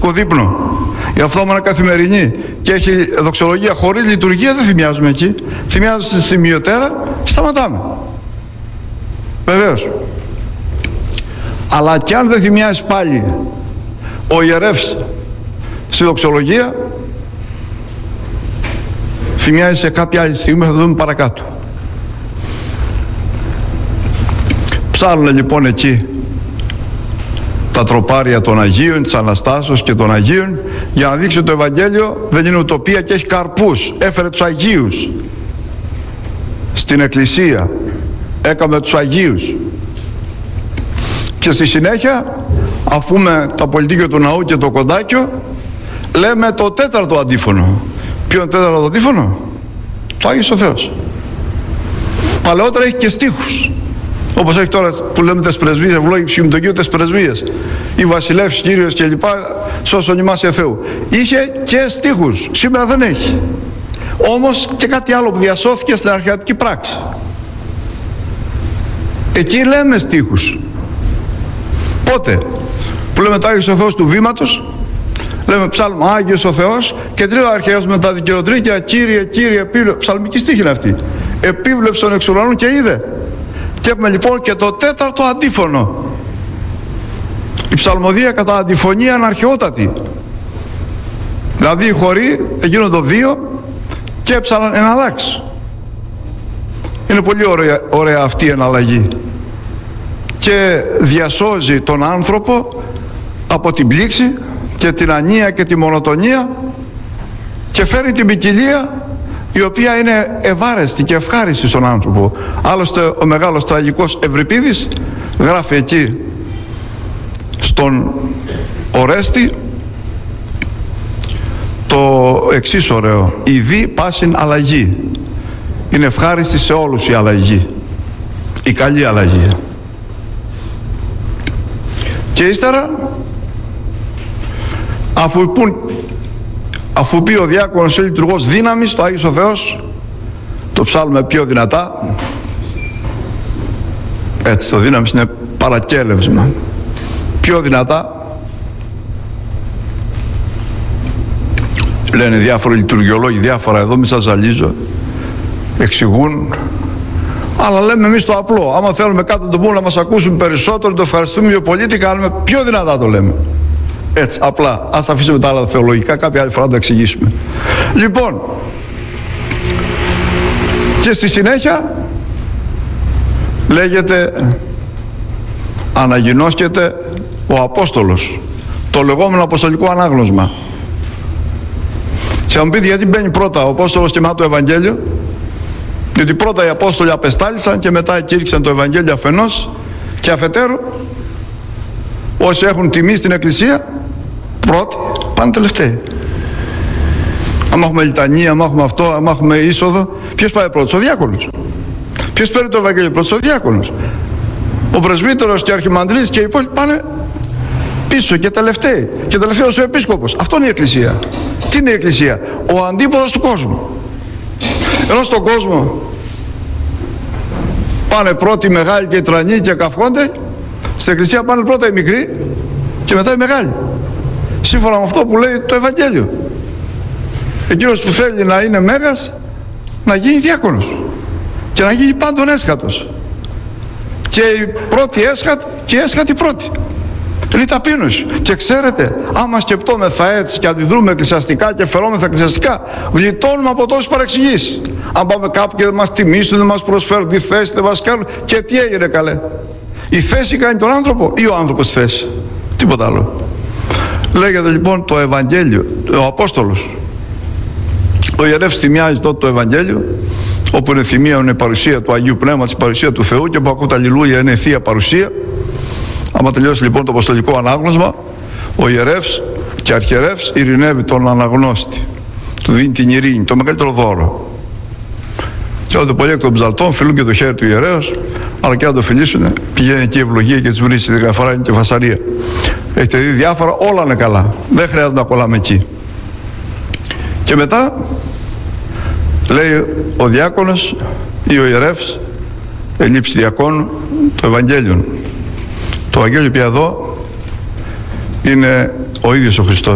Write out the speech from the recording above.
Εκκλησιαστικό δείπνο, η αυθόμανα καθημερινή και έχει δοξολογία χωρίς λειτουργία, δεν θυμιάζουμε εκεί. Θυμιάζουμε στη σημειωτέρα και σταματάμε. Βεβαίως. Αλλά και αν δεν θυμιάζει πάλι ο ιερεύς στη δοξολογία, θυμιάζει σε κάποια άλλη στιγμή, θα το δούμε παρακάτω. Ψάχνουν λοιπόν εκεί τα τροπάρια των Αγίων, της Αναστάσεως και των Αγίων, για να δείξει ότι το Ευαγγέλιο δεν είναι ουτοπία και έχει καρπούς. Έφερε τους Αγίους στην Εκκλησία, έκαμε τους Αγίους. Και στη συνέχεια, αφού με τα πολιτίκια του ναού και το κοντάκιο, λέμε το τέταρτο αντίφωνο. Ποιο είναι το τέταρτο αντίφωνο? Το Άγιος ο Θεός. Παλαιότερα έχει και στίχους, όπως έχει τώρα που λέμε τις πρεσβείες, ευλόγη ψυχημητοκίου, τις πρεσβείες, η βασιλεύς, Κύριος και λοιπά, σώσον ημάς Θεού. Είχε και στίχους, σήμερα δεν έχει. Όμως και κάτι άλλο που διασώθηκε στην αρχαιατική πράξη. Εκεί λέμε στίχους. Πότε? Που λέμε το Άγιος ο Θεός του βήματος, λέμε ψάλμα Άγιος ο Θεός και τρίτο αρχαίος με τα δικαιοτρίκια, Κύριε, Κύριε, επίβλεψε. Ψαλμική στίχη είναι αυτή. Επίβλεψον εξ ουρανού και είδε. Και έχουμε λοιπόν και το τέταρτο αντίφωνο. Η ψαλμοδία κατά αντιφωνία είναι αρχαιότατη. Δηλαδή οι χωροί γίνονται δύο και έψαλαν εναλλάξει. Είναι πολύ ωραία αυτή η εναλλαγή. Και διασώζει τον άνθρωπο από την πλήξη και την ανία και τη μονοτονία και φέρει την ποικιλία, η οποία είναι ευάρεστη και ευχάριστη στον άνθρωπο. Άλλωστε ο μεγάλος τραγικός Ευρυπίδης γράφει εκεί στον Ορέστη το εξής ωραίο: η δι πάσιν αλλαγή. Είναι ευχάριστη σε όλους η αλλαγή, η καλή αλλαγή. Και ύστερα, αφού πει ο διάκονος ή λειτουργός δύναμης, το Άγιος ο Θεός, το ψάλουμε πιο δυνατά. Έτσι, το δύναμης είναι παρακέλευσμα. Πιο δυνατά. Λένε διάφοροι λειτουργιολόγοι, διάφορα εδώ, μη σας ζαλίζω. Εξηγούν. Αλλά λέμε εμείς το απλό. Άμα θέλουμε κάτι να το πούμε, να μας ακούσουν περισσότερο, να το ευχαριστούμε πιο πολύ, τι κάνουμε? Πιο δυνατά το λέμε. Έτσι, απλά. Ας αφήσουμε τα άλλα θεολογικά, κάποια άλλη φορά να τα εξηγήσουμε. Λοιπόν, και στη συνέχεια λέγεται, αναγινώσκεται ο Απόστολος, το λεγόμενο Αποστολικό Ανάγνωσμα. Και θα μου πείτε γιατί μπαίνει πρώτα ο Απόστολος και μετά το Ευαγγέλιο? Διότι πρώτα οι Απόστολοι απεστάλησαν και μετά κήρυξαν το Ευαγγέλιο αφενός, και αφετέρου όσοι έχουν τιμή στην Εκκλησία πρώτοι πάνε τελευταίοι. Άμα έχουμε λιτανία, άμα έχουμε αυτό, άμα έχουμε είσοδο, ποιος πάει πρώτος? Ο διάκονος. Ποιος παίρνει το Ευαγγέλιο πρώτος? Ο διάκονος. Ο πρεσβύτερος και αρχιμανδρίτης και οι υπόλοιποι πάνε πίσω και τελευταίοι. Και τελευταίος ο επίσκοπος. Αυτό είναι η Εκκλησία. Τι είναι η Εκκλησία? Ο αντίποδος του κόσμου. Ενώ στον κόσμο πάνε πρώτοι οι μεγάλοι και οι τρανοί και καυχόνται, στην Εκκλησία πάνε πρώτα οι μικροί και μετά οι μεγάλοι, σύμφωνα με αυτό που λέει το Ευαγγέλιο. Εκείνος που θέλει να είναι μέγας, να γίνει διάκονος και να γίνει πάντων έσχατος, και οι πρώτοι έσχατοι και οι έσχατοι πρώτοι. Είναι η ταπείνωση. Και ξέρετε, άμα σκεπτόμεθα έτσι και αντιδρούμε εκκλησιαστικά και φερόμεθα εκκλησιαστικά, γλιτώνουμε από τόσες παρεξηγήσεις. Αν πάμε κάπου και δεν μας τιμήσουν, δεν μας προσφέρουν τη θέση, δεν μας κάνουν, και τι έγινε καλέ? Η θέση κάνει τον άνθρωπο ή ο άνθρωπος τη θέση? Τίποτα άλλο. Λέγεται λοιπόν το Ευαγγέλιο, ο Απόστολος. Ο ιερεύς θυμιάζει τότε το Ευαγγέλιο, όπου είναι θυμία, είναι η παρουσία του Αγίου Πνεύματος, η παρουσία του Θεού, και που ακούω τα αλληλούια είναι η Θεία Παρουσία. Άμα τελειώσει λοιπόν το Αποστολικό Ανάγνωσμα, ο ιερεύς και αρχιερεύς ειρηνεύει τον αναγνώστη, του δίνει την ειρήνη, το μεγαλύτερο δώρο. Και όταν το πολύ εκ των ψαλτών φιλούν και το χέρι του ιερέως, αλλά και αν το φιλήσουν, πηγαίνει εκεί η ευλογία και τις βρίσκει. Τη διαφορά είναι και φασαρία. Έχετε δει διάφορα, όλα είναι καλά. Δεν χρειάζεται να κολλάμε εκεί. Και μετά λέει ο διάκονος ή ο ιερεύς, ελήψη διακόνου, το Ευαγγέλιο. Το Ευαγγέλιο πια εδώ είναι ο ίδιος ο Χριστός.